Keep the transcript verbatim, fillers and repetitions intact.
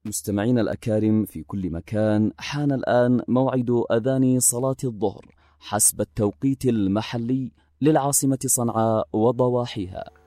مستمعين الأكارم في كل مكان، حان الآن موعد أذان صلاة الظهر حسب التوقيت المحلي للعاصمة صنعاء وضواحيها.